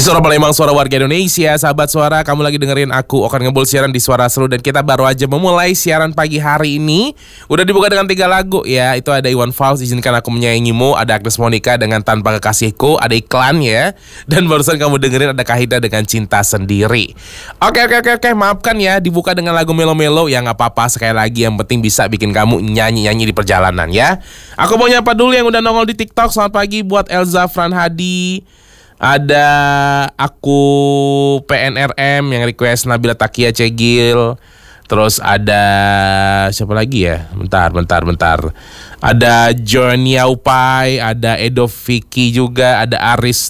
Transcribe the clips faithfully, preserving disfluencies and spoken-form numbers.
Suara Palembang, suara warga Indonesia. Sahabat suara, kamu lagi dengerin aku Okan Ngebul siaran di Suara Seru. Dan kita baru aja memulai siaran pagi hari ini. Udah dibuka dengan tiga lagu ya. Itu ada Iwan Fals, Izinkan Aku Menyayangimu. Ada Agnes Monica dengan Tanpa Kekasihku. Ada Iklan ya. Dan barusan kamu dengerin ada Kahida dengan Cinta Sendiri. Oke oke oke oke maafkan ya, dibuka dengan lagu melo-melo. Ya gak apa-apa, sekali lagi yang penting bisa bikin kamu nyanyi-nyanyi di perjalanan ya. Aku mau nyapa dulu yang udah nongol di TikTok. Selamat pagi buat Elza Fran Hadi. Ada aku P N R M yang request Nabila Takia Cegil. Terus ada siapa lagi ya? Bentar, bentar, bentar. Ada Jonia Upai, ada Edo Vicky juga, ada Aris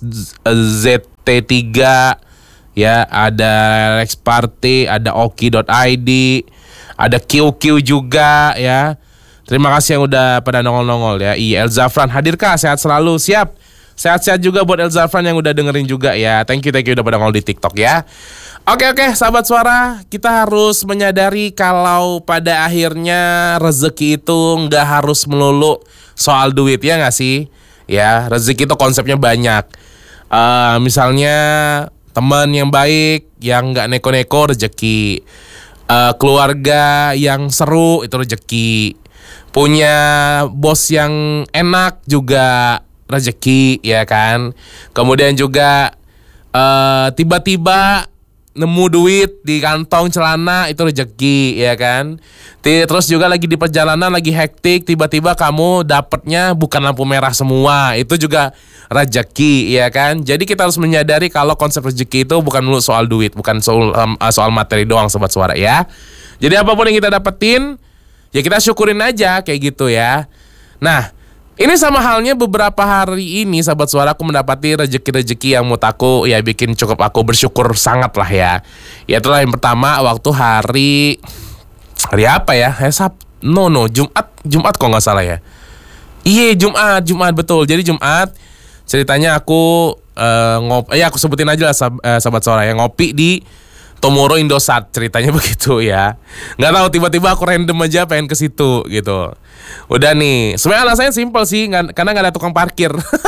Z T tiga, ya, ada Rex Party, ada Oki.id, ada Q Q juga ya. Terima kasih yang udah pada nongol-nongol ya. Iya, Elzafran hadirkah? Sehat selalu, siap. Sehat-sehat juga buat Elzafran yang udah dengerin juga ya. Thank you, thank you udah pada nongol di TikTok ya. Oke oke sahabat suara, kita harus menyadari kalau pada akhirnya rezeki itu nggak harus melulu soal duit, ya nggak sih? Ya, rezeki itu konsepnya banyak. Uh, misalnya teman yang baik, yang nggak neko-neko, rezeki. Uh, keluarga yang seru, itu rezeki. Punya bos yang enak juga rezeki, ya kan. Kemudian juga uh, tiba-tiba nemu duit di kantong celana, itu rezeki, ya kan. Terus juga lagi di perjalanan lagi hektik, tiba-tiba kamu dapatnya bukan lampu merah semua, itu juga rezeki, ya kan. Jadi kita harus menyadari kalau konsep rezeki itu bukan melulu soal duit, bukan soal um, soal materi doang sobat suara ya. Jadi apapun yang kita dapetin, ya kita syukurin aja kayak gitu ya. Nah, ini sama halnya beberapa hari ini sahabat suara aku mendapati rezeki-rezeki yang menurut aku ya bikin cukup aku bersyukur sangat lah ya. Ya itulah yang pertama waktu hari hari apa ya? Hari Sabtu, no no Jumat Jumat kok nggak salah ya. Iya Jumat Jumat betul. Jadi Jumat ceritanya aku uh, ngop, ya aku sebutin aja lah sah, uh, sahabat suara yang ngopi di Tomoro Indosat, ceritanya begitu ya. Nggak tahu tiba-tiba aku random aja pengen ke situ gitu. Udah nih, sebenarnya alasannya simpel sih, gak, karena nggak ada tukang parkir.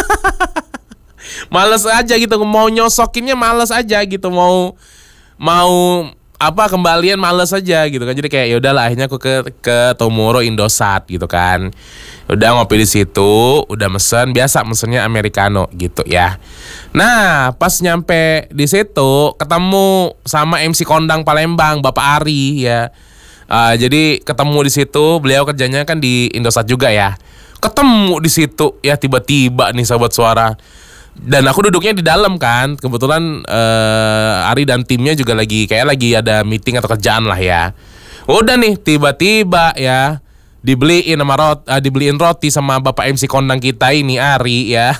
Males aja gitu, mau nyosokinnya males aja gitu, mau mau apa kembalian males aja gitu kan. Jadi kayak ya udahlah, akhirnya aku ke ke Tomoro Indosat gitu kan. Udah ngopi di situ, udah mesen, biasa mesennya americano gitu ya. Nah, pas nyampe di situ ketemu sama M C kondang Palembang, Bapak Ari ya. Uh, jadi ketemu di situ, beliau kerjanya kan di Indosat juga ya. Ketemu di situ ya tiba-tiba nih sahabat suara. Dan aku duduknya di dalam kan. Kebetulan uh, Ari dan timnya juga lagi kayak lagi ada meeting atau kerjaan lah ya. Udah nih tiba-tiba ya dibeliin sama roti, uh, dibeliin roti sama Bapak M C kondang kita ini Ari ya.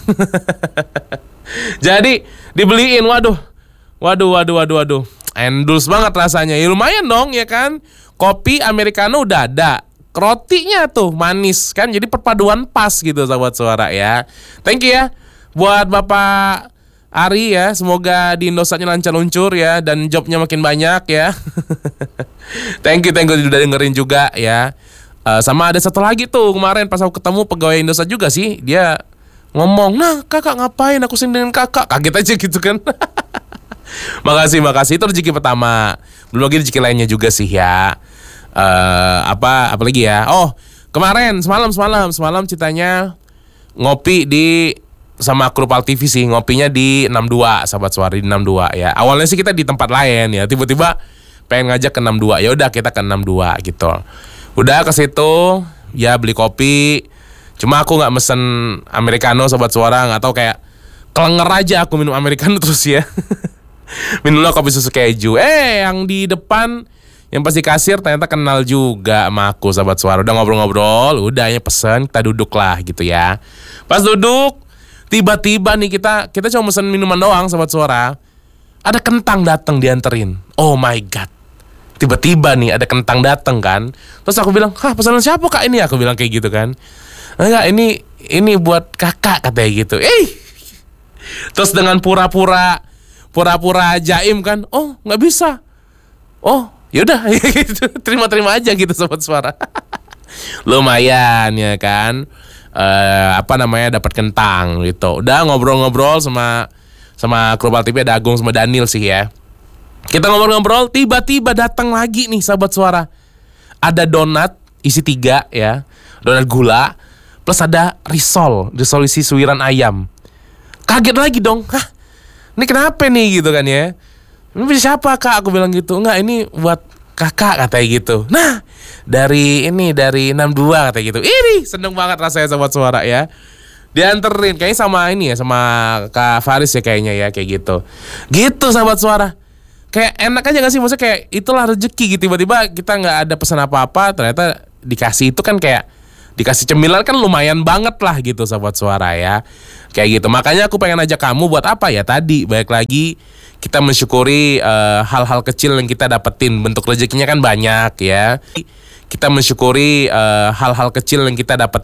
Jadi dibeliin, waduh, waduh, waduh, waduh, waduh, endulus banget rasanya. Ya lumayan dong ya kan. Kopi americano udah ada, rotinya tuh manis kan, jadi perpaduan pas gitu sahabat suara ya. Thank you ya buat Bapak Ari ya, semoga di Indosatnya lancar luncur ya dan jobnya makin banyak ya. Thank you, thank you udah dengerin juga ya. Uh, sama ada satu lagi tuh kemarin pas aku ketemu pegawai Indosat juga sih, dia ngomong, nah kakak ngapain aku sering dengan kakak, kaget aja gitu kan. Makasih, makasih, itu rezeki pertama. Belum lagi rezeki lainnya juga sih ya. Uh, apa, apa lagi ya? Oh, kemarin semalam, semalam, semalam ceritanya ngopi di sama Krupal T V sih, ngopinya di enam dua sahabat suara, di enam dua ya. Awalnya sih kita di tempat lain ya, tiba-tiba pengen ngajak ke enam dua. Ya udah kita ke enam dua gitu. Udah ke situ, ya beli kopi. Cuma aku nggak mesen americano sobat suara, nggak tahu kayak kelenger aja aku minum americano terus ya. Minumlah kopi susu keju. Eh yang di depan yang pasti kasir ternyata kenal juga sama aku sobat suara. Udah ngobrol-ngobrol, udah ya pesen, kita duduk lah gitu ya. Pas duduk tiba-tiba nih kita kita cuma mesen minuman doang sobat suara. Ada kentang datang dianterin. Oh my god. Tiba-tiba nih ada kentang datang kan. Terus aku bilang, "Hah, pesanan siapa Kak ini?" Aku bilang kayak gitu kan. Enggak, ini ini buat kakak katanya gitu. Eh, terus dengan pura-pura pura-pura jaim kan, oh nggak bisa, oh yaudah gitu, terima-terima aja gitu sobat suara. Lumayan ya kan, uh, apa namanya dapat kentang gitu. Udah ngobrol-ngobrol sama Sama Global T V ada Agung sama Daniel sih ya. Kita ngobrol-ngobrol, tiba-tiba datang lagi nih sahabat suara. Ada donat isi tiga ya, donat gula, plus ada risol, risol isi suiran ayam. Kaget lagi dong, hah? Ini kenapa nih gitu kan ya? Ini siapa kak? Aku bilang gitu. Enggak, ini buat kakak katanya gitu. Nah, dari ini dari enam dua katanya gitu. Ini seneng banget rasanya sahabat suara ya. Dianterin kayaknya sama ini ya, sama Kak Faris ya kayaknya ya, kayak gitu. Gitu sahabat suara. Kayak enak aja gak sih, maksudnya kayak itulah rezeki gitu. Tiba-tiba kita nggak ada pesan apa-apa, ternyata dikasih itu kan kayak dikasih cemilan kan lumayan banget lah gitu sahabat suara ya. Kayak gitu. Makanya aku pengen ajak kamu buat apa ya tadi, baik lagi kita mensyukuri uh, hal-hal kecil yang kita dapetin. Bentuk rezekinya kan banyak ya. Kita mensyukuri uh, hal-hal kecil yang kita dapat